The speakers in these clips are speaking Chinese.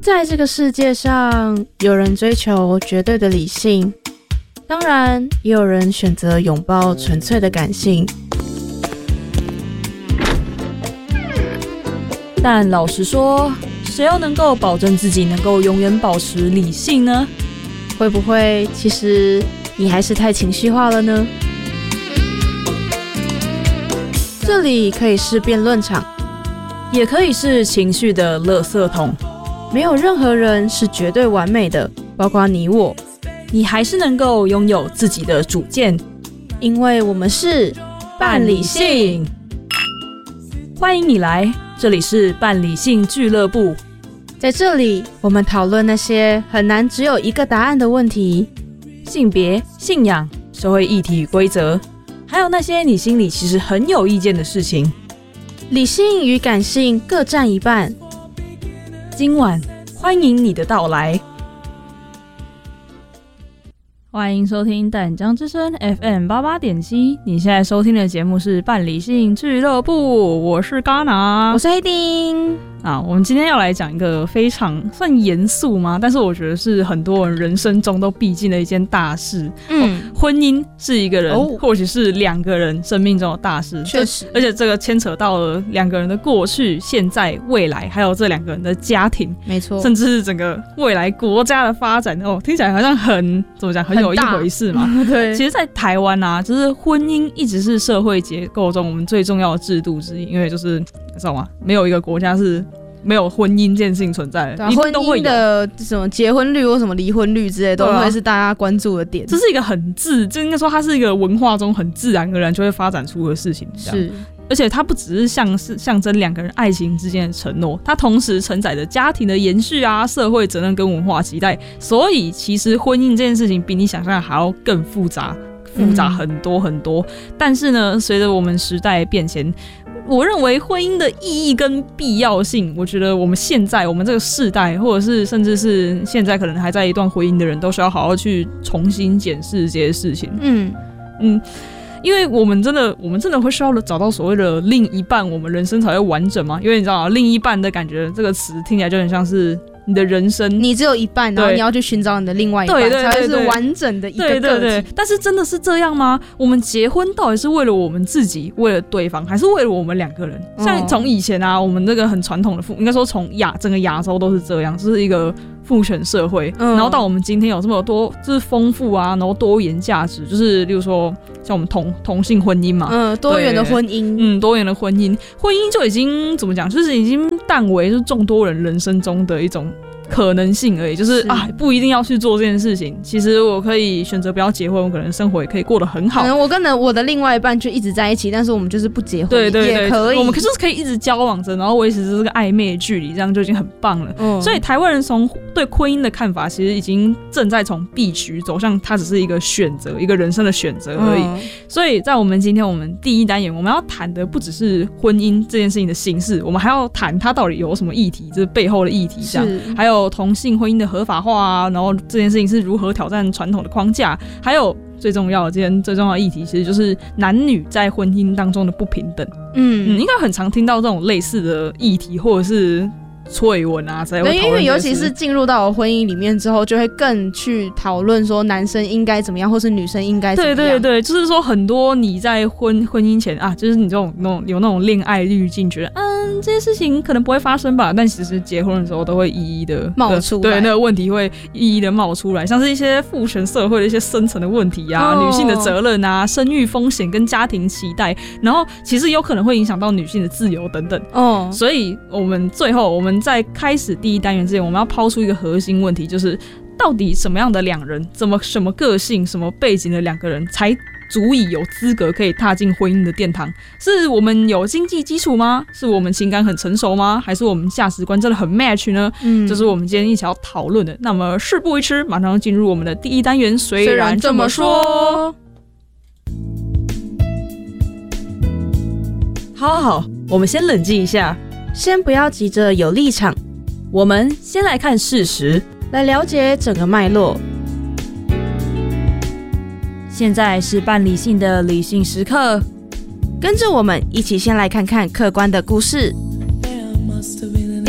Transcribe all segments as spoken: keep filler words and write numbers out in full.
在这个世界上，有人追求绝对的理性，当然也有人选择拥抱纯粹的感性。 但老实说，谁又能够保证自己能够永远保持理性呢？ 会不会其实你还是太情绪化了呢？这里可以是辩论场， 也可以是情绪的垃圾桶。 没有任何人是绝对完美的，包括你我。 你还是能够拥有自己的主见， 因为我们是半理性。欢迎你来，这里是半理性俱乐部。 在这里，我们讨论那些很难只有一个答案的问题， 性别、信仰、社会议题与规则，还有那些你心里其实很有意见的事情。 理性与感性各占一半。 今晚欢迎你的到来，欢迎收听淡江之声 F M 八八点七。你现在收听的节目是半理性俱乐部，我是嘎拿， 我是黑丁。 啊，我们今天要来讲一个非常算严肃吗？但是我觉得是很多人人生中都必经的一件大事。嗯，哦、婚姻是一个人、哦，或许是两个人生命中的大事。 确实， 而且这个牵扯到了两个人的过去、现在、未来，还有这两个人的家庭。 没错， 甚至是整个未来国家的发展。哦，听起来好像很怎么讲，很有一回事嘛。 对， 其实，在台湾啊，就是婚姻一直是社会结构中我们最重要的制度之一，因为就是你知道吗？没有一个国家是没有婚姻这件事情存在的， 啊、婚姻的什么结婚率或什么离婚率之类都会是大家关注的点。 这是一个很自，就应该说它是一个文化中很自然而然就会发展出的事情。 是， 而且它不只是像是象征两个人爱情之间的承诺，它同时承载着家庭的延续啊、社会责任跟文化期待。所以其实婚姻这件事情比你想象的还要更复杂。复杂很多很多、嗯、但是呢，随着我们时代变迁，我认为婚姻的意义跟必要性，我觉得我们现在我们这个世代，或者是甚至是现在可能还在一段婚姻的人，都需要好好去重新检视这些事情。嗯嗯，因为我们真的我们真的会需要找到所谓的另一半，我们人生才会完整嘛。因为你知道另一半的感觉这个词听起来就很像是你的人生你只有一半，然后你要去寻找你的另外一半，对对对对，才会是完整的一个个体。对对对， 但是真的是这样吗？我们结婚到底是为了我们自己，为了对方，还是为了我们两个人？像从以前啊，我们那个很传统的父，应该说从亚整个亚洲都是这样，就是一个父权社会、嗯、然后到我们今天有这么多就是丰富啊，然后多元价值，就是例如说像我们同同性婚姻嘛， 嗯，多元的婚姻， 嗯，多元的婚姻，婚姻就已经怎么讲，就是已经淡为就是众多人人生中的一种可能性而已，就是啊，不一定要去做这件事情。其实我可以选择不要结婚，我可能生活也可以过得很好。 可能我跟我的另外一半就一直在一起，但是我们就是不结婚， 对对对， 也可以。 我们可是可以一直交往着，然后维持这个暧昧的距离，这样就已经很棒了。嗯、所以台湾人从对婚姻的看法，其实已经正在从必须走向它只是一个选择，一个人生的选择而已。嗯、所以在我们今天我们第一单元，我们要谈的不只是婚姻这件事情的形式，我们还要谈它到底有什么议题，就是背后的议题，这样还有同性婚姻的合法化啊，然后这件事情是如何挑战传统的框架，还有最重要的今天最重要的议题，其实就是男女在婚姻当中的不平等。嗯，嗯应该很常听到这种类似的议题，或者是催文啊才会讨论。 因为尤其是进入到婚姻里面之后，就会更去讨论说男生应该怎么样，或是女生应该怎么样。 对对对，就是说很多你在婚婚姻前啊，就是你这种那种有那种恋爱滤镜，觉得嗯这些事情可能不会发生吧，但其实结婚的时候都会一一的冒出来。 对，那个问题会一一的冒出来，像是一些父权社会的一些深层的问题啊、哦，女性的责任啊，生育风险跟家庭期待，然后其实有可能会影响到女性的自由等等。哦，所以我们最后我们在开始第一单元之前，我们要抛出一个核心问题，就是到底什么样的两人，怎么什么个性、什么背景的两个人才足以有资格可以踏进婚姻的殿堂？是我们有经济基础吗？是我们情感很成熟吗？还是我们价值观真的很 match 呢？嗯，这是我们今天一起要讨论的。那么事不宜迟，马上进入我们的第一单元。虽然这么说，好好好，我们先冷静一下。 先不要急着有立场， 我们先来看事实， 来了解整个脉络。 现在是半理性的理性时刻， 跟着我们一起先来看看客观的故事。第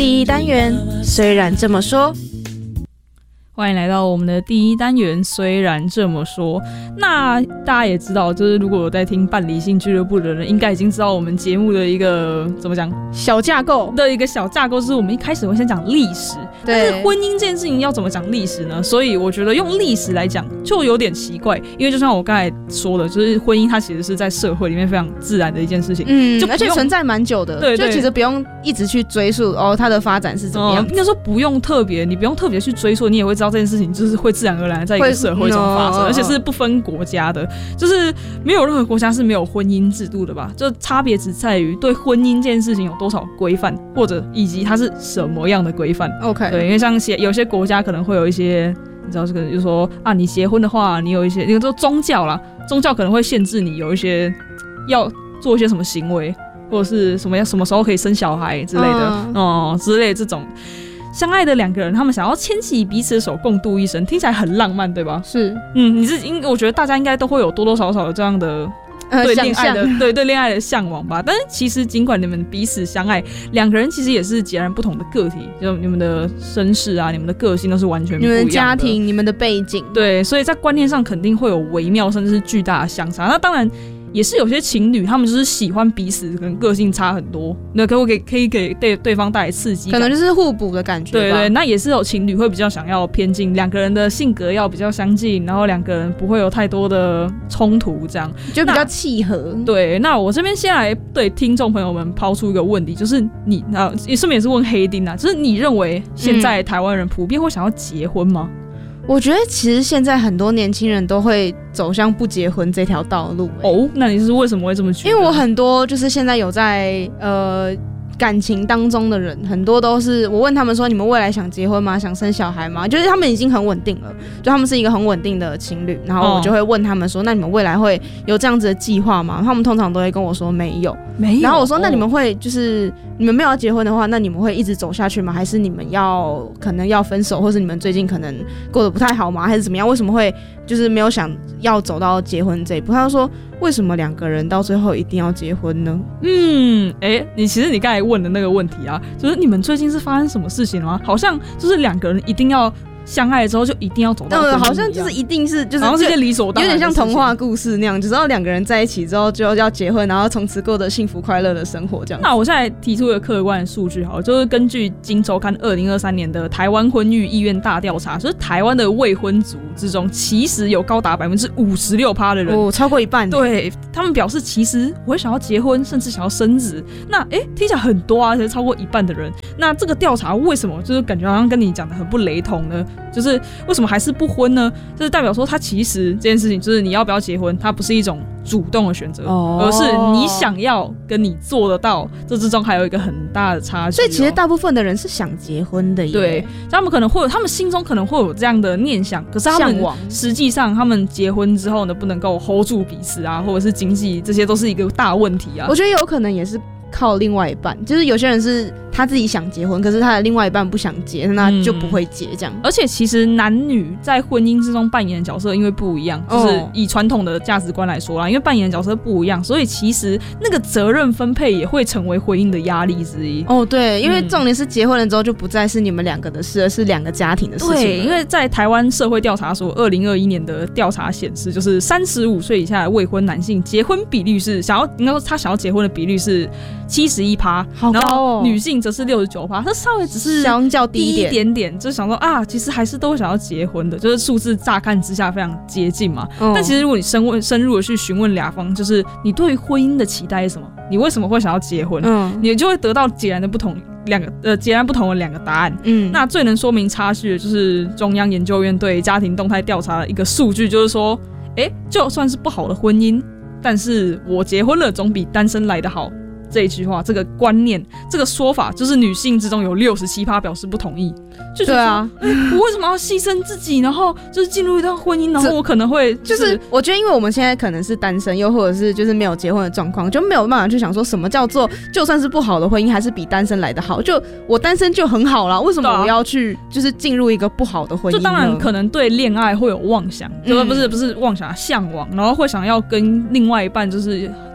第一单元，虽然这么说。 欢迎来到我们的第一单元，虽然这么说，那大家也知道，就是如果有在听半理性俱乐部的人，应该已经知道我们节目的一个怎么讲小架构的一个小架构，就是我们一开始会先讲历史，但是婚姻这件事情要怎么讲历史呢？所以我觉得用历史来讲就有点奇怪，因为就像我刚才说的，就是婚姻它其实是在社会里面非常自然的一件事情， 嗯，就而且存在蛮久的，对对，就其实不用一直去追溯哦，它的发展是怎么样、嗯， 应该说不用特别，你不用特别去追溯，你也会知道这件事情就是会自然而然在一个社会中发生，而且是不分国家的，就是没有任何国家是没有婚姻制度的吧？就差别只在于对婚姻这件事情有多少规范，或者以及它是什么样的规范。 OK， 对，因为像有些国家可能会有一些，你知道这个，就是说啊，你结婚的话，你有一些，那个说宗教啦，宗教可能会限制你有一些要做一些什么行为，或者是什么什么时候可以生小孩之类的，哦、嗯嗯，之类的这种。相爱的两个人，他们想要牵起彼此的手，共度一生，听起来很浪漫，对吧？ 是， 嗯，你是应，我觉得大家应该都会有多多少少的这样的对恋爱的，呃、对对恋爱的向往吧。但是其实尽管你们彼此相爱，两个人其实也是截然不同的个体，就你们的身世啊，你们的个性都是完全不一样的。 你们的家庭、你们的背景， 对，所以在观念上肯定会有微妙甚至是巨大的相差。那当然。也是有些情侣，他们就是喜欢彼此，可能个性差很多，那可以给可以给对对方带来刺激感， 可能就是互补的感觉吧。 对对，那也是有情侣会比较想要偏近，两个人的性格要比较相近，然后两个人不会有太多的冲突，这样就比较契合。 对，那我这边先来对听众朋友们抛出一个问题，就是你啊，也顺便也是问黑丁啊，就是你认为现在台湾人普遍会想要结婚吗？嗯， 我觉得其实现在很多年轻人都会走向不结婚这条道路、欸。 哦，那你是为什么会这么觉得？ 因为我很多就是现在有在呃感情当中的人，很多都是我问他们说，你们未来想结婚吗？想生小孩吗？就是他们已经很稳定了，就他们是一个很稳定的情侣，然后我就会问他们说，那你们未来会有这样子的计划吗？他们通常都会跟我说没有， 没有。 然后我说，那你们会就是你们没有要结婚的话，那你们会一直走下去吗？还是你们要可能要分手，或是你们最近可能过得不太好吗？还是怎么样？为什么会就是没有想要走到结婚这一步？他就说，为什么两个人到最后一定要结婚呢？ 嗯，哎、欸，你其实你刚才问的那个问题啊，就是你们最近是发生什么事情了吗？好像就是两个人一定要相爱之后就一定要走到婚姻一样， 嗯，好像就是一定是就是好像是件理所当然的事情， 有点像童话故事那样，只要两个人在一起之后就要结婚，然后从此过得幸福快乐的生活这样。 那我现在提出一个客观的数据，好了，就是根据《今周刊》二零二三年的台湾婚育意愿大调查，就是台湾的未婚族之中，其实有高达百分之五十六趴的人， 哦，超过一半， 对他们表示，其实我会想要结婚，甚至想要生子。那哎、欸，听起来很多啊，其实超过一半的人。那这个调查为什么就是感觉好像跟你讲的很不雷同呢？就是为什么还是不婚呢？就是代表说，他其实这件事情就是你要不要结婚，它不是一种主动的选择，哦，而是你想要跟你做得到，这之中还有一个很大的差距，哦。 所以其实大部分的人是想结婚的耶。 对，他们可能会有，他们心中可能会有这样的念想，可是他们实际上他们结婚之后呢，不能够 hold 住彼此啊，或者是经济，这些都是一个大问题啊。 我觉得有可能也是靠另外一半，就是有些人是他自己想结婚，可是他的另外一半不想结，那就不会结这样。 嗯，而且其实男女在婚姻之中扮演的角色因为不一样，就是以传统的价值观来说啦，因为扮演的角色不一样，所以其实那个责任分配也会成为婚姻的压力之一。 哦，对，因为重点是结婚了之后就不再是你们两个的事，而是两个家庭的事情。 对，因为在台湾社会调查所二零二一年的调查显示，就是三十五岁以下的未婚男性结婚比率是想要，应该说他想要结婚的比率是七十一趴， 好高哦， 然后女性则是六十九趴，它稍微只是相较低一点点，就是想说啊，其实还是都想要结婚的，就是数字乍看之下非常接近嘛。嗯，但其实如果你深问深入的去询问俩方，就是你对婚姻的期待是什么？你为什么会想要结婚？嗯，你就会得到截然的不同两个呃截然不同的两个答案。嗯，那最能说明差距的就是中央研究院对家庭动态调查的一个数据，就是说，哎，就算是不好的婚姻，但是我结婚了总比单身来得好。这一句话，这个观念，这个说法，就是女性之中有六十七趴表示不同意。就对啊， 欸，我为什么要牺牲自己，然后就是进入一段婚姻，然后我可能会、就是、 就是我觉得，因为我们现在可能是单身，又或者是就是没有结婚的状况，就没有办法去想说什么叫做就算是不好的婚姻，还是比单身来得好。就我单身就很好啦，为什么我要去就是进入一个不好的婚姻呢？ 就当然可能对恋爱会有妄想，就不是不是妄想，向往，然后会想要跟另外一半就是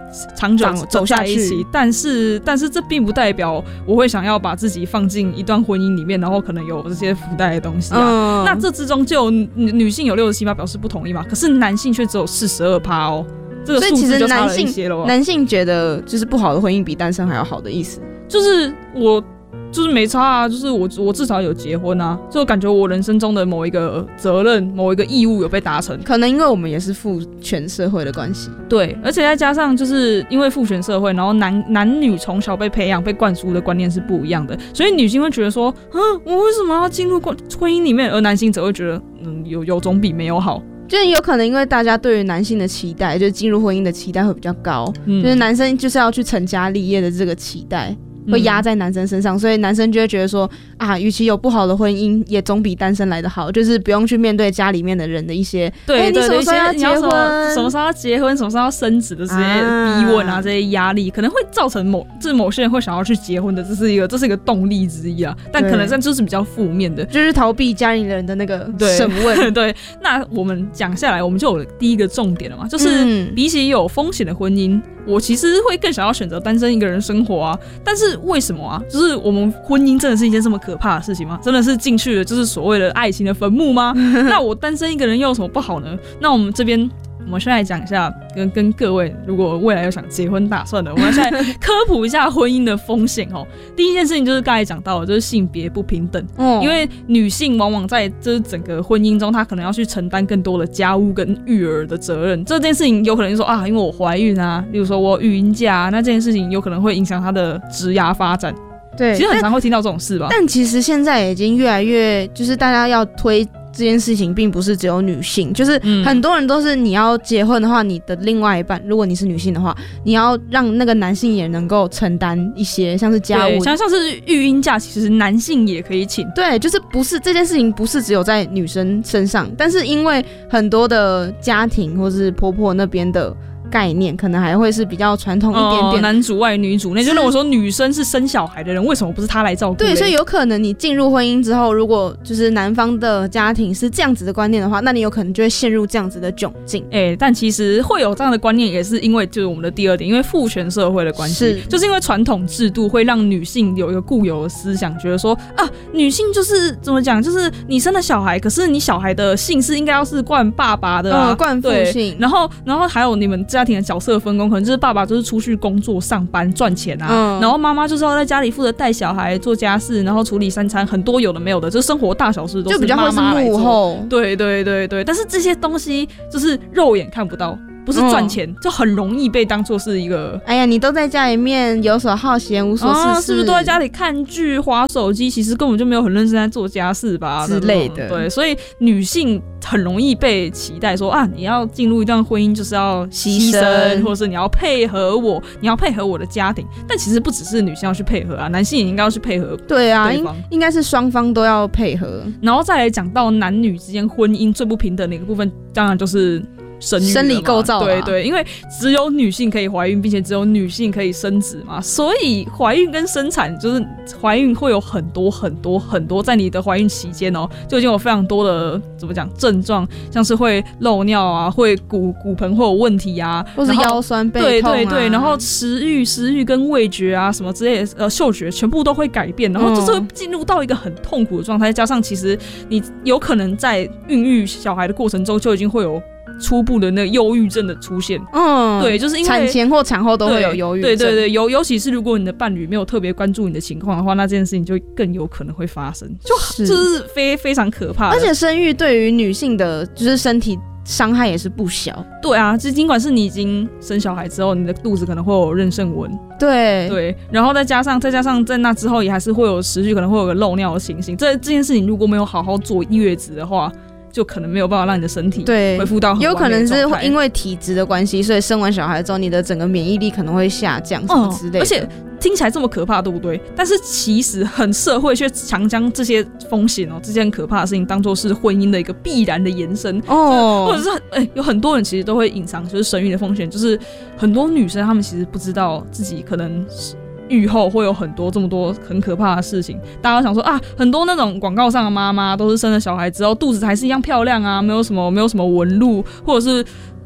长久走在一起，但是但是这并不代表我会想要把自己放进一段婚姻里面，然后可能有这些附带的东西啊。嗯、那这之中就有女性有六十七趴表示不同意嘛，可是男性却只有四十二趴哦，这个数字就差了一些了。所以其实男性男性觉得就是不好的婚姻比单身还要好的意思， 就是我。就是没差啊，就是我我至少有结婚啊，就感觉我人生中的某一个责任、某一个义务有被达成。 可能因为我们也是父权社会的关系， 对，而且再加上就是因为父权社会，然后男男女从小被培养、被灌输的观念是不一样的，所以女性会觉得说，嗯，我为什么要进入婚姻里面？而男性则会觉得，嗯，有有总比没有好。 就是有可能因为大家对于男性的期待，就是进入婚姻的期待会比较高，嗯、就是男生就是要去成家立业的这个期待。会压在男生身上，所以男生就会觉得说啊，与其有不好的婚姻，也总比单身来得好，就是不用去面对家里面的人的一些对、欸、 你什么时候要结婚， 什么时候要结婚，什么时候要生子的这些逼问啊，啊这些压力可能会造成某就是某些人会想要去结婚的，这是一个这是一个动力之一啊，但可能这就是比较负面的， 就是逃避家里人的那个审问。 对，那我们讲下来，我们就有第一个重点了嘛，就是比起有风险的婚姻，我其实会更想要选择单身一个人生活啊，但是为什么啊？就是我们婚姻真的是一件这么可怕的事情吗？真的是进去了就是所谓的爱情的坟墓吗？那我单身一个人又有什么不好呢？那我们这边我们先来讲一下，跟跟各位如果未来有想结婚打算的，我们现在科普一下婚姻的风险哦。第一件事情就是刚才讲到的，就是性别不平等、嗯，因为女性往往在这整个婚姻中，她可能要去承担更多的家务跟育儿的责任。这件事情有可能说啊，因为我怀孕啊，例如说我育婴假、啊，那这件事情有可能会影响她的职涯发展。 对， 其实很常会听到这种事吧。 但, 但其实现在已经越来越，就是大家要推这件事情，并不是只有女性，就是很多人都是你要结婚的话，你的另外一半，如果你是女性的话，你要让那个男性也能够承担一些像是家务， 像像是育婴假，其实男性也可以请。 对，就是不是这件事情不是只有在女生身上，但是因为很多的家庭或是婆婆那边的概念可能还会是比较传统一点点、哦、 男主外女主内，就如果说女生是生小孩的人，为什么不是她来照顾？ 对，所以有可能你进入婚姻之后，如果就是男方的家庭是这样子的观念的话，那你有可能就会陷入这样子的窘境。 哎、欸，但其实会有这样的观念，也是因为就是我们的第二点，因为父权社会的关系，就是因为传统制度会让女性有一个固有的思想，觉得说啊，女性就是怎么讲，就是你生了小孩，可是你小孩的姓氏应该要是冠爸爸的啊， 嗯、冠父姓。 然后，然后还有你们家庭的角色分工，可能就是爸爸就是出去工作上班赚钱啊、嗯，然后妈妈就是要在家里负责带小孩、做家事，然后处理三餐，很多有的没有的，就生活大小事都是妈妈来做。就比较会是幕后。对对对对，但是这些东西就是肉眼看不到。不是赚钱、嗯，就很容易被当作是一个。 哎呀，你都在家里面游手好闲、无所事事、啊， 是不是都在家里看剧、滑手机？其实根本就没有很认真在做家事吧之类的。 对，所以女性很容易被期待说啊，你要进入一段婚姻就是要牺牲，或者是你要配合我，你要配合我的家庭。但其实不只是女性要去配合啊，男性也应该要去配合。 对啊，应应该是双方都要配合。 然后再来讲到男女之间婚姻最不平等的一个部分，当然就是生育生理构造、啊， 对对，因为只有女性可以怀孕，并且只有女性可以生子嘛，所以怀孕跟生产就是怀孕会有很多很多很多，在你的怀孕期间哦，就已经有非常多的怎么讲症状，像是会漏尿啊，会骨骨盆会有问题啊， 或是腰酸背痛啊， 对对对，然后食欲食欲跟味觉啊什么之类的，呃，嗅觉全部都会改变，然后就是会进入到一个很痛苦的状态，加上其实你有可能在孕育小孩的过程中就已经会有初步的那个忧郁症的出现，嗯，对，就是因为产前或产后都会有忧郁症， 对对对，尤尤其是如果你的伴侣没有特别关注你的情况的话，那这件事情就更有可能会发生，就就是非非常可怕的。 而且生育对于女性的就是身体伤害也是不小。 对啊，就尽管是你已经生小孩之后，你的肚子可能会有妊娠纹， 对对，然后再加上再加上在那之后也还是会有持续可能会有个漏尿的情形。这这件事情如果没有好好坐月子的话，就可能没有办法让你的身体恢复到很完美的状态。 有可能是因为体质的关系，所以生完小孩之后，你的整个免疫力可能会下降什么之类的。嗯、而且听起来这么可怕，对不对？但是其实很社会却常将这些风险哦，这些很可怕的事情当作是婚姻的一个必然的延伸哦，或者是哎、欸，有很多人其实都会隐藏就是生育的风险，就是很多女生她们其实不知道自己可能育后会有很多这么多很可怕的事情。大家想说啊，很多那种广告上的妈妈都是生了小孩之后肚子还是一样漂亮啊，没有什么没有什么纹路，或者是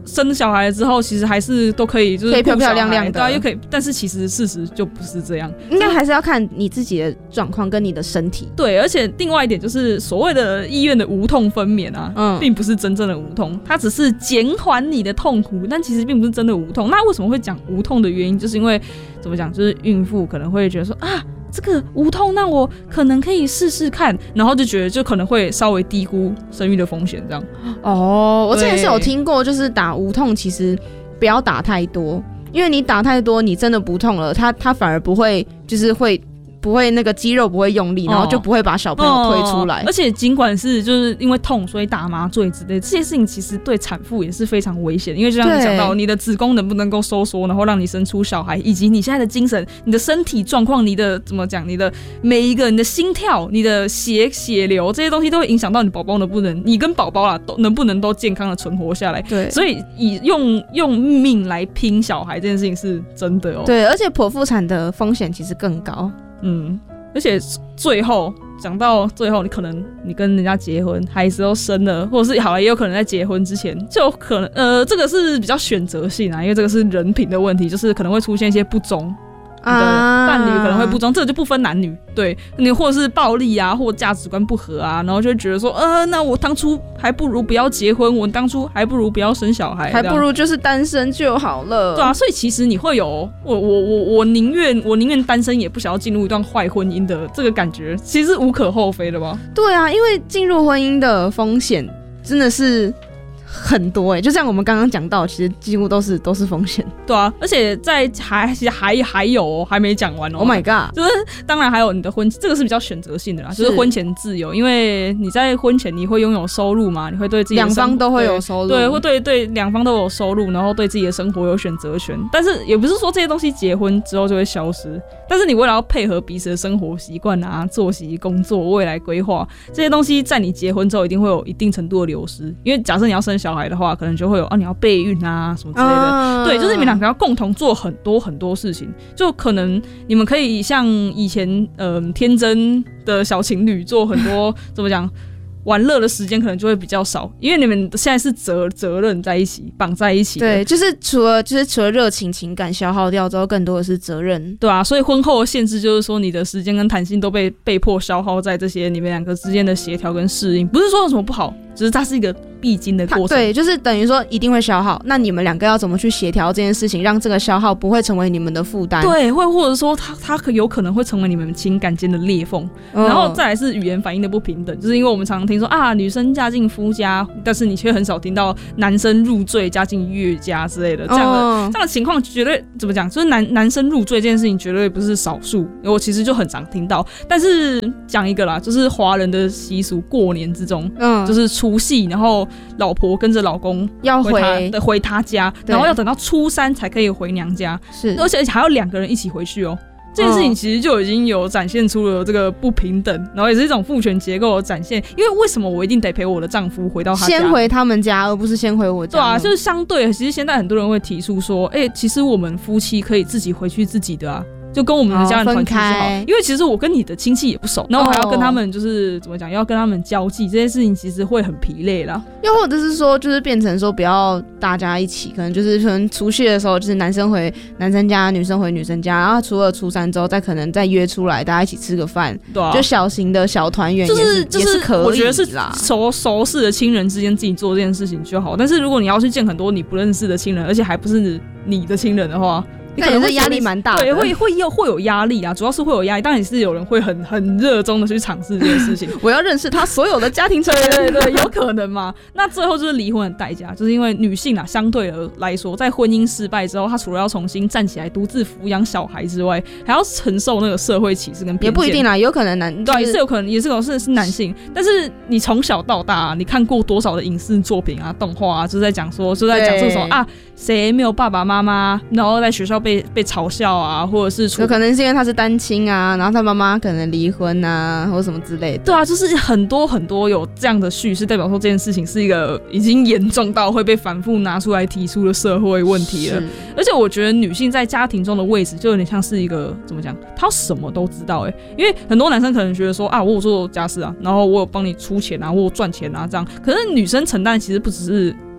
生小孩之后，其实还是都可以，就是可以漂漂亮亮的， 对啊，又可以。但是其实事实就不是这样， 应该还是要看你自己的状况跟你的身体。 对，而且另外一点就是所谓的医院的无痛分娩啊，嗯，并不是真正的无痛，它只是减缓你的痛苦，但其实并不是真的无痛。那为什么会讲无痛的原因，就是因为怎么讲，就是孕妇可能会觉得说啊，这个无痛，那我可能可以试试看，然后就觉得就可能会稍微低估生育的风险这样。 哦，我之前是有听过，就是打无痛其实不要打太多，因为你打太多，你真的不痛了，它它反而不会，就是会。不会那个肌肉不会用力，然后就不会把小朋友推出来。哦、 而且尽管是就是因为痛所以打麻醉之类的，这些事情其实对产妇也是非常危险，因为就像你讲到，你的子宫能不能够收缩，然后让你生出小孩，以及你现在的精神、你的身体状况、你的怎么讲、你的每一个、你的心跳、你的血血流这些东西都会影响到你宝宝能不能，你跟宝宝啦都能不能都健康的存活下来。对，所以以用用命来拼小孩这件事情是真的哦。 对，而且剖腹产的风险其实更高。 嗯，而且最后讲到最后，你可能你跟人家结婚，孩子都生了，或者是好了，也有可能在结婚之前就可能呃，这个是比较选择性啊，因为这个是人品的问题，就是可能会出现一些不忠。你的伴侣可能会不忠，这个就不分男女，对你或者是暴力啊，或价值观不合啊，然后就会觉得说，呃，那我当初还不如不要结婚，我当初还不如不要生小孩， 还不如就是单身就好了。 对啊，所以其实你会有我我我我宁愿我宁愿单身，也不想要进入一段坏婚姻的这个感觉，其实无可厚非的吧？ 对啊，因为进入婚姻的风险真的是。很多哎、欸，就像我们刚刚讲到，其实几乎都是都是风险。 对啊，而且在还还还有、哦、还没讲完哦。 Oh my god！ 就是当然还有你的婚，这个是比较选择性的啦，就是婚前自由，因为你在婚前你会拥有收入嘛，你会对自己的两方都会有收入， 对，会对对两方都有收入，然后对自己的生活有选择权。但是也不是说这些东西结婚之后就会消失，但是你为了要配合彼此的生活习惯啊、作息、工作、未来规划这些东西，在你结婚之后一定会有一定程度的流失，因为假设你要生小孩的话，可能就会有啊，你要备孕啊什么之类的、啊，对，就是你们两个要共同做很多很多事情，就可能你们可以像以前嗯、呃、天真的小情侣做很多怎么讲玩乐的时间可能就会比较少，因为你们现在是责责任在一起绑在一起的， 对，就是除了就是除了热情情感消耗掉之后，更多的是责任， 对啊，所以婚后的限制就是说你的时间跟弹性都被被迫消耗在这些你们两个之间的协调跟适应，不是说有什么不好，只是它是一个必经的过程， 对，就是等于说一定会消耗，那你们两个要怎么去协调这件事情，让这个消耗不会成为你们的负担， 对，会或者说它它有可能会成为你们情感间的裂缝、哦，然后再来是语言反应的不平等，就是因为我们常常听说啊女生嫁进夫家，但是你却很少听到男生入赘嫁进岳家之类的这样的、哦、这样的情况，绝对怎么讲，就是男男生入赘这件事情绝对不是少数，我其实就很常听到。但是讲一个啦，就是华人的习俗，过年之中，嗯，就是除夕，然后老婆跟着老公要回回 他, 回他家，然后要等到初三才可以回娘家，是，而且还要两个人一起回去哦。这件事情其实就已经有展现出了这个不平等，然后也是一种父权结构的展现。因为为什么我一定得陪我的丈夫回到他家， 先回他们家，而不是先回我家？ 对啊，就是相对，其实现在很多人会提出说，哎、欸，其实我们夫妻可以自己回去自己的啊。就跟我们的家人团聚就好、哦，因为其实我跟你的亲戚也不熟，然后我还要跟他们就是怎么讲，要跟他们交际，这些事情其实会很疲累啦。 又或者是说，就是变成说不要大家一起，可能就是可能除夕的时候，就是男生回男生家，女生回女生家，然后初二、初三之后，再可能再约出来，大家一起吃个饭，对啊，就小型的小团圆， 就是就是也是可以啦。 我觉得是熟熟识的亲人之间自己做这件事情就好。但是如果你要去见很多你不认识的亲人，而且还不是你的亲人的话， 你可能会压力蛮大的， 对，会会有会有压力啊，主要是会有压力。当然也是有人会很很热衷的去尝试这件事情。 我要认识他所有的家庭成员， 对对对，有可能嘛？那最后就是离婚的代价，就是因为女性啊，相对来说，在婚姻失败之后，她除了要重新站起来独自抚养小孩之外，还要承受那个社会歧视跟偏见。 也不一定啦，有可能男、就是、 对，也是有可能，也是有是是男性。但是你从小到大、啊，你看过多少的影视作品啊、动画啊，就在讲说，就在讲这种啊，谁没有爸爸妈妈，然后在学校被被嘲笑。啊，或者是有可能是因为他是单亲啊，然后他妈妈可能离婚啊，或者什么之类的。 对啊，就是很多很多有这样的叙事，代表说这件事情是一个已经严重到会被反复拿出来提出的社会问题了。而且我觉得女性在家庭中的位置就有点像是一个怎么讲，她什么都知道哎、欸，因为很多男生可能觉得说啊，我有做家事啊，然后我有帮你出钱啊，我有赚钱啊这样。可是女生承担其实不只是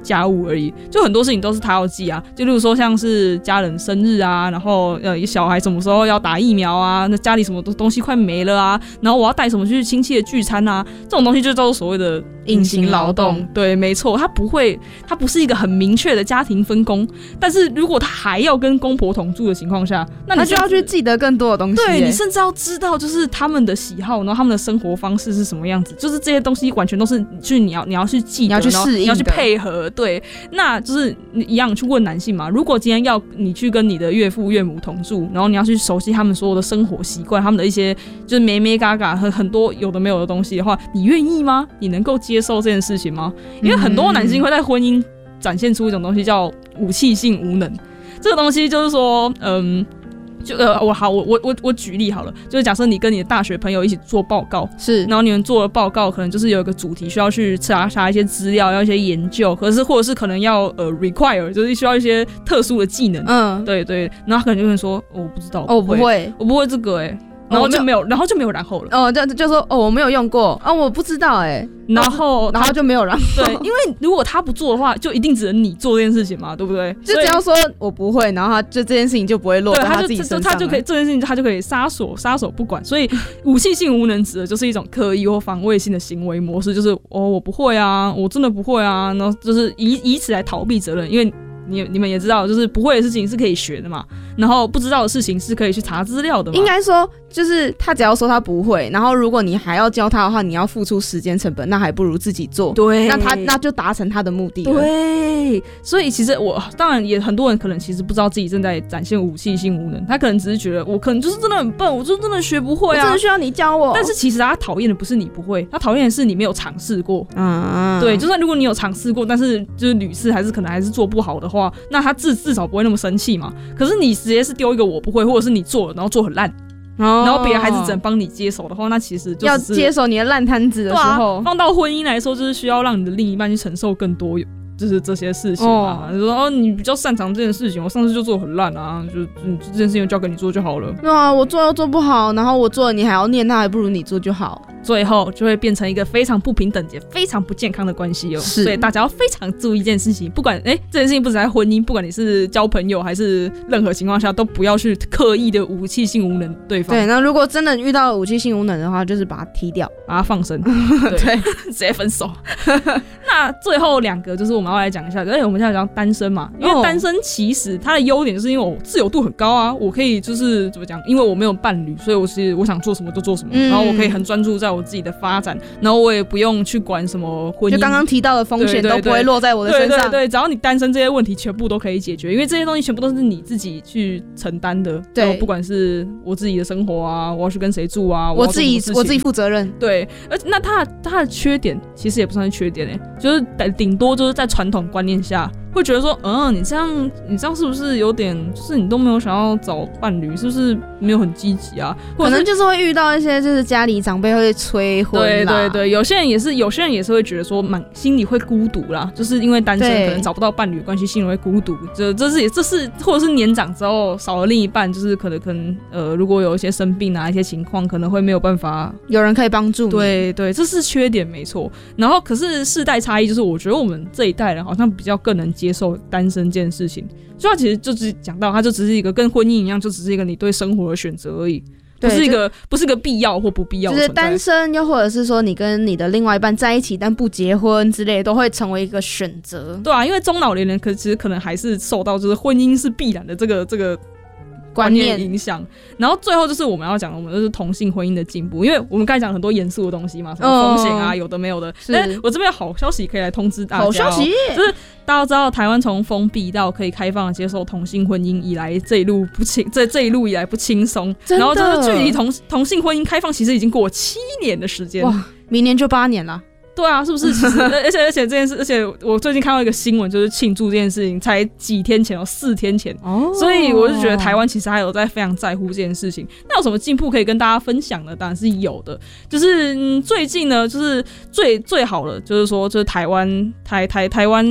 家务而已，就很多事情都是他要记啊，就例如说像是家人生日啊，然后呃小孩什么时候要打疫苗啊，那家里什么东西快没了啊，然后我要带什么去亲戚的聚餐啊，这种东西就叫做所谓的隐形劳动。对，没错，他不会，他不是一个很明确的家庭分工，但是如果他还要跟公婆同住的情况下，那你他就要去记得更多的东西。 对，你甚至要知道就是他们的喜好，然后他们的生活方式是什么样子，就是这些东西完全都是去你要你要去记得， 你要去适应， 你要去配合。对，那就是你一样去问男性嘛，如果今天要你去跟你的岳父岳母同住，然后你要去熟悉他们所有的生活习惯，他们的一些就是咩咩嘎嘎和很多有的没有的东西的话，你愿意吗？你能够接受这件事情吗？因为很多男性会在婚姻展现出一种东西叫武器性无能，这个东西就是说，嗯。就呃，我好，我我我我举例好了，就是假设你跟你的大学朋友一起做报告， 是， 然后你们做的报告可能就是有一个主题需要去查查一些资料，要一些研究，可是或者是可能要呃 require， 就是需要一些特殊的技能，嗯，对对，然后他可能就会说，哦，我不知道， 哦，我不会， 我不会这个哎、欸。然后就没有，然后就没有然后了。 哦，就就说哦，我没有用过啊、哦，我不知道哎、欸。 然后， 然后就没有然后。 对，因为如果他不做的话，就一定只能你做这件事情嘛，对不对？ 就只要说我不会，然后他就这件事情就不会落在他自己身上， 他就可以这件事情他就可以撒手撒手不管。所以武器性无能指的就是一种刻意或防卫性的行为模式，就是哦我不会啊，我真的不会啊，然后就是以以此来逃避责任，因为。你你们也知道，就是不会的事情是可以学的嘛，然后不知道的事情是可以去查资料的嘛。 应该说，就是他只要说他不会，然后如果你还要教他的话，你要付出时间成本，那还不如自己做。 对， 那他那就达成他的目的了。 对，所以其实我当然也很多人可能其实不知道自己正在展现武器性无能，他可能只是觉得我可能就是真的很笨，我就真的学不会啊， 我真的需要你教我。 但是其实他讨厌的不是你不会，他讨厌的是你没有尝试过。嗯，对，就算如果你有尝试过，但是就是屡次还是可能还是做不好的话，那他自至少不会那么生气嘛。可是你直接是丢一个我不会，或者是你做了然后做很烂，哦、然后别人还是只能帮你接手的话，那其实就要接手你的烂摊子的时候、 啊，放到婚姻来说，就是需要让你的另一半去承受更多。就是这些事情啊，就、哦、说哦，你比较擅长这件事情，我上次就做很烂啊，就嗯这件事情交给你做就好了。 对啊，我做又做不好，然后我做了你还要念，那还不如你做就好。 最后就会变成一个非常不平等也非常不健康的关系哦。所以大家要非常注意一件事情，不管哎这件事情不只在婚姻，不管你是交朋友还是任何情况下，都不要去刻意的武器性无能对方。 对，那如果真的遇到武器性无能的话，就是把它踢掉， 把它放生，对， 对直接分手。那最后两个就是我们要来讲一下，而且我们现在讲单身嘛，因为单身其实它的优点就是因为我自由度很高啊，我可以就是怎么讲，因为我没有伴侣，所以我是我想做什么就做什么，嗯、然后我可以很专注在我自己的发展，然后我也不用去管什么婚姻， 就刚刚提到的风险都不会落在我的身上。 对对 对, 对，只要你单身，这些问题全部都可以解决，因为这些东西全部都是你自己去承担的。对，不管是我自己的生活啊，我要去跟谁住啊， 我自己我自己负责任。 对，而那它它的缺点其实也不算是缺点哎、欸，就是顶多就是在传统观念下。会觉得说，嗯，你这样，你这样是不是有点，就是你都没有想要找伴侣，是不是没有很积极啊？ 可能就是会遇到一些，就是家里长辈会催婚啦。 对对对，有些人也是，有些人也是会觉得说，蛮心里会孤独啦，就是因为单身可能找不到伴侣的关系，心里会孤独。这这是也这是，或者是年长之后少了另一半，就是可能可能呃，如果有一些生病啊一些情况，可能会没有办法有人可以帮助你。 对对，这是缺点没错。然后可是世代差异，就是我觉得我们这一代人好像比较更能接受单身这件事情，所以他其实就只讲到，他就只是一个跟婚姻一样，就只是一个你对生活的选择而已，不是一个不是一个必要或不必要的存在。 就是单身，又或者是说你跟你的另外一半在一起但不结婚之类的，都会成为一个选择。 对啊，因为中老年人可其实可能还是受到就是婚姻是必然的这个这个。观念影响，然后最后就是我们要讲，我们就是同性婚姻的进步，因为我们刚才讲很多严肃的东西嘛，什么风险啊，哦、有的没有的。但我这边有好消息可以来通知大家、哦， 好消息就是大家知道，台湾从封闭到可以开放的接受同性婚姻以来，这一路不轻，这这一路以来不轻松。然后就是距离同同性婚姻开放其实已经过了七年的时间， 哇，明年就八年了。 对啊，是不是？其实，而且而且这件事，而且我最近看到一个新闻，就是庆祝这件事情，才几天前哦，四天前哦，所以我就觉得台湾其实还有在非常在乎这件事情。那有什么进步可以跟大家分享呢？当然是有的，就是嗯，最近呢，就是最最好的，就是说，就是台湾台台台湾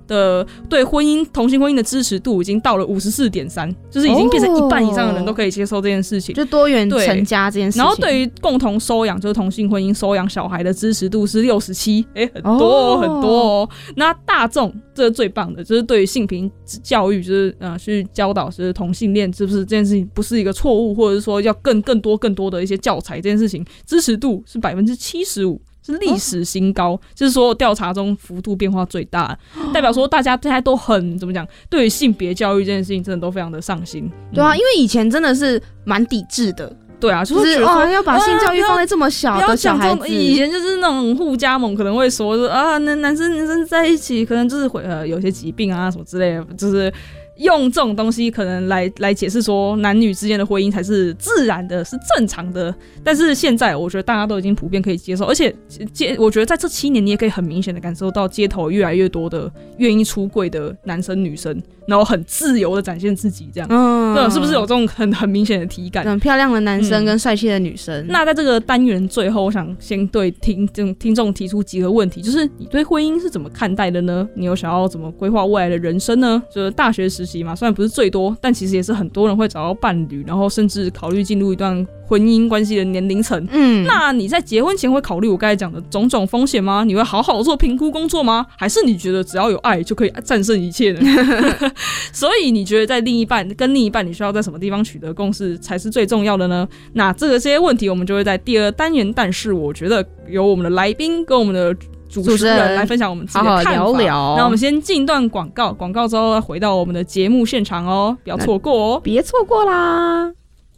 的对婚姻同性婚姻的支持度已经到了 五十四点三， 就是已经变成一半以上的人都可以接受这件事情， 就多元成家这件事情。 然后对于共同收养就是同性婚姻收养小孩的支持度是六十七，哎，很多、哦哦、很多哦。那大众这是最棒的，就是对于性平教育，就是呃去教导就是同性恋是不是这件事情不是一个错误，或者是说要更更多更多的一些教材，这件事情支持度是百分之七十五。是历史新高，哦、就是所有调查中幅度变化最大的，哦、代表说大家现在都很怎么讲，对于性别教育这件事情真的都非常的上心。 对啊，嗯、因为以前真的是蛮抵制的。 对啊， 就是觉得哇，要把性教育放在这么小的小孩子。 以前就是那种互加盟可能会说是啊，那男生男生在一起可能就是会呃有些疾病啊什么之类的，就是用这种东西可能来来解释说男女之间的婚姻才是自然的，是正常的。但是现在我觉得大家都已经普遍可以接受，而且我觉得在这七年你也可以很明显的感受到街头越来越多的愿意出柜的男生女生，然后很自由的展现自己，这样，嗯，对，是不是有这种很很明显的体感？ 很漂亮的男生跟帅气的女生。嗯、 那在这个单元最后，我想先对听听众提出几个问题，就是你对婚姻是怎么看待的呢？你有想要怎么规划未来的人生呢？就是大学时期嘛，虽然不是最多，但其实也是很多人会找到伴侣，然后甚至考虑进入一段婚姻关系的年龄层。嗯，那你在结婚前会考虑我刚才讲的种种风险吗？你会好好做评估工作吗？还是你觉得只要有爱就可以战胜一切呢？所以你觉得在另一半跟另一半，你需要在什么地方取得共识才是最重要的呢？那这个这些问题，我们就会在第二单元。但是我觉得由我们的来宾跟我们的主持人来分享我们自己的看法。好好聊聊。那我们先进一段广告，广告之后回到我们的节目现场哦，不要错过哦， 别错过啦！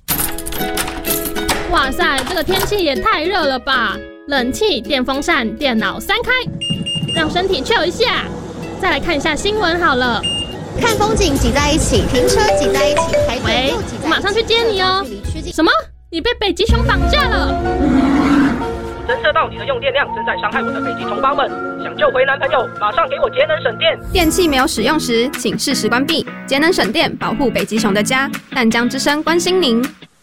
哇塞，这个天气也太热了吧！冷气、电风扇、电脑三开，让身体 chill 一下。再来看一下新闻好了。 看风景挤在一起，停车挤在一起，排队又挤在一起。 我马上去接你哦。什么？你被北极熊绑架了？ 侦测到你的用电量正在伤害我的北极同胞们，想救回男朋友，马上给我节能省电。 电器没有使用时，请适时关闭。节能省电，保护北极熊的家。淡江之声关心您。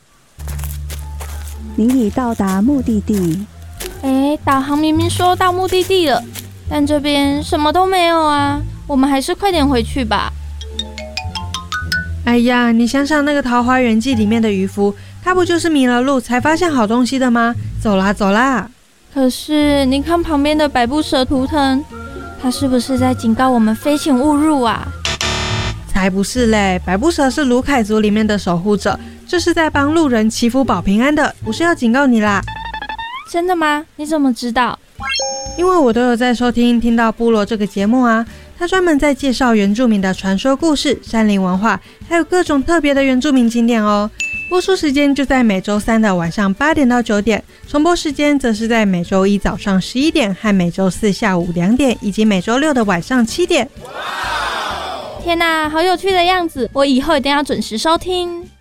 您已到达目的地。 哎，导航明明说到目的地了，但这边什么都没有啊！我们还是快点回去吧。 哎呀，你想想那个《桃花源记》里面的渔夫，他不就是迷了路才发现好东西的吗？走啦走啦！ 可是你看旁边的百步蛇图腾，他是不是在警告我们非请勿入啊？ 才不是嘞！百步蛇是卢凯族里面的守护者，这是在帮路人祈福保平安的，不是要警告你啦。 真的吗？你怎么知道？ 因为我都有在收听听到部落这个节目啊，他专门在介绍原住民的传说故事、山林文化，还有各种特别的原住民景点哦。播出时间就在每周三的晚上八点到九点，重播时间则是在每周一早上十一点和每周四下午两点，以及每周六的晚上七点。 天哪，好有趣的样子！我以后一定要准时收听。